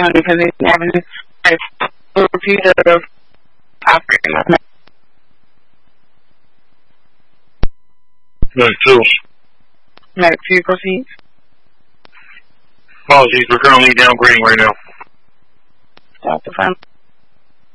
doing because it's having a repeat of operating on that. Number 2. Number 2, proceed. Apologies, we're currently downgrading right now. Stop the phone.